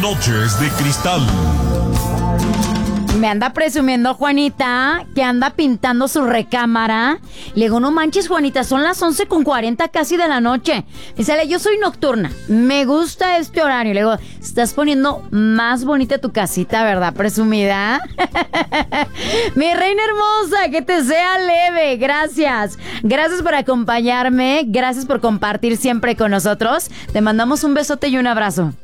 Noches de Cristal. Me anda presumiendo Juanita que anda pintando su recámara. Le digo, no manches, Juanita, son las 11:40 casi de la noche. Dice, yo soy nocturna, me gusta este horario. Le digo, estás poniendo más bonita tu casita, ¿verdad? Presumida. Mi reina hermosa, que te sea leve. Gracias. Gracias por acompañarme. Gracias por compartir siempre con nosotros. Te mandamos un besote y un abrazo.